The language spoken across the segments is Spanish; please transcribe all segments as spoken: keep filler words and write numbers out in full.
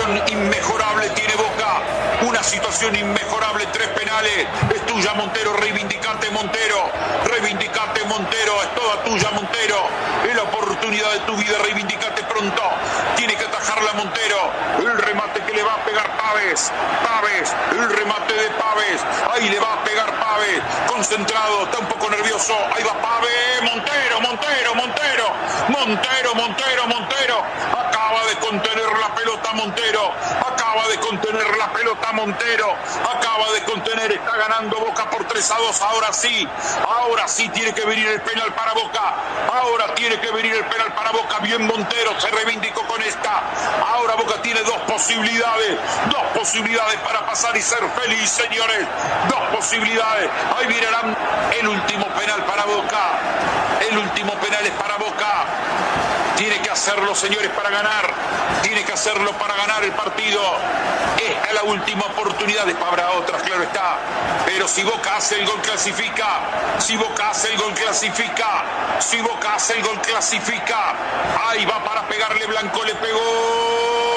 situación inmejorable tiene Boca, una situación inmejorable, tres penales, es tuya Montero, reivindicate Montero, reivindicate Montero, es toda tuya Montero, es la oportunidad de tu vida, reivindicate pronto, tiene que atajarla Montero, el remate que le va a pegar Pávez, Pávez, el remate de Pávez, ahí le va a pegar Pávez, concentrado, está un poco nervioso, ahí va Pávez, Montero, Montero, Montero, Montero, Montero, Montero, acaba de contener la pelota Montero, acaba de contener la pelota Montero, acaba de contener, está ganando Boca por tres a dos, ahora sí, ahora sí tiene que venir el penal para Boca, ahora tiene que venir el penal para Boca, bien Montero, se reivindicó con esta, ahora Boca tiene dos posibilidades, dos posibilidades para pasar y ser feliz, señores, dos posibilidades, ahí mirarán el último penal para Boca, el último penal es para Boca, tiene que hacerlo, señores, para ganar, tiene que hacerlo para ganar el partido, esta es la última oportunidad, después habrá otras, claro está, pero si Boca hace el gol clasifica, si Boca hace el gol clasifica, si Boca hace el gol clasifica, ahí va para pegarle, Blanco le pegó,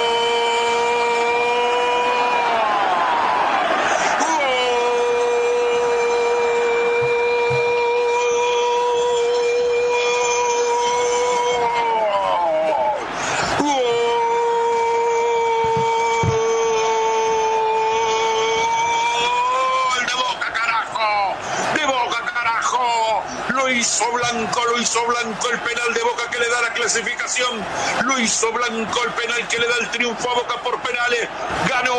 lo hizo Blanco, lo hizo Blanco, el penal de Boca que le da la clasificación, lo hizo Blanco, el penal que le da el triunfo a Boca por penales, ganó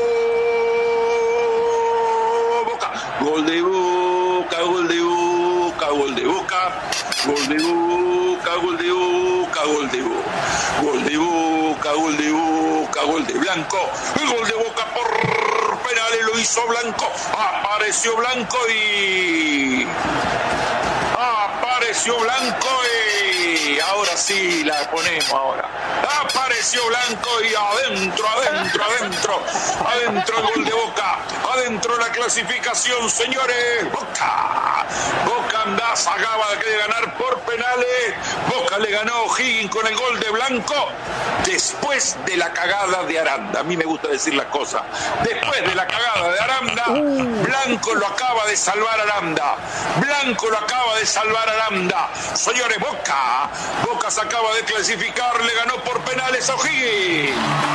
Boca, gol de Boca, gol de Boca, gol de Boca, gol de Boca, gol de Boca, gol de Boca, gol de Boca, gol de Boca, gol de Blanco, el gol de Boca por penales lo hizo Blanco, apareció Blanco y... Apareció Blanco y ahora sí la ponemos ahora. Apareció Blanco y adentro, adentro, adentro, adentro el gol de Boca, adentro la clasificación, señores. Boca, Boca Andás acaba de ganar por penales. Boca le ganó a O'Higgins con el gol de Blanco después de la cagada de Aranda. A mí me gusta decir las cosas. Después de la cagada de Aranda, Blanco lo acaba de salvar Aranda. Blanco lo acaba de salvar Aranda. Señores, Boca, Boca se acaba de clasificar, le ganó por penales a O'Higgins.